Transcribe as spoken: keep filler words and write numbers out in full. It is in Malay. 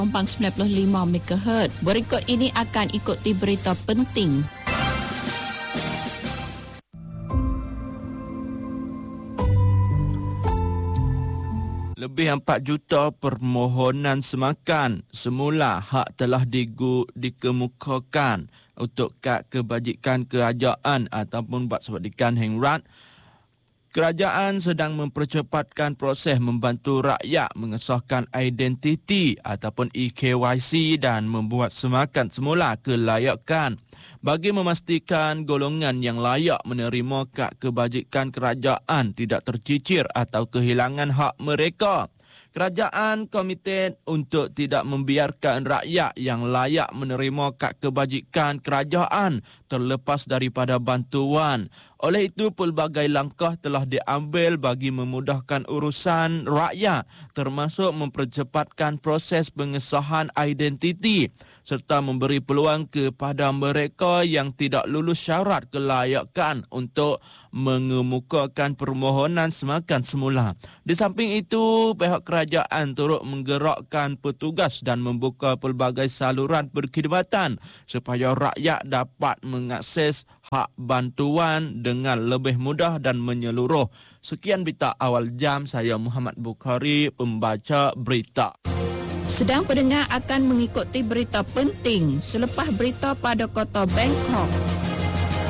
gelombang sembilan puluh lima megahertz. Berikut ini akan ikuti berita penting. Lebih empat juta permohonan semakan semula hak telah digu, dikemukakan untuk kad kebajikan kerajaan ataupun bak sebadikan heng rat. Kerajaan sedang mempercepatkan proses membantu rakyat mengesahkan identiti ataupun E K Y C dan membuat semakan semula kelayakan bagi memastikan golongan yang layak menerima kad kebajikan kerajaan tidak tercicir atau kehilangan hak mereka. Kerajaan komited untuk tidak membiarkan rakyat yang layak menerima kad kebajikan kerajaan terlepas daripada bantuan. Oleh itu, pelbagai langkah telah diambil bagi memudahkan urusan rakyat, termasuk mempercepatkan proses pengesahan identiti serta memberi peluang kepada mereka yang tidak lulus syarat kelayakan untuk mengemukakan permohonan semakan semula. Di samping itu, pihak kerajaan turut menggerakkan petugas dan membuka pelbagai saluran perkhidmatan supaya rakyat dapat mengakses hak bantuan dengan lebih mudah dan menyeluruh. Sekian berita awal jam, saya Muhammad Bukhari, pembaca berita. Sedang pendengar akan mengikuti berita penting selepas berita pada kota Bangkok.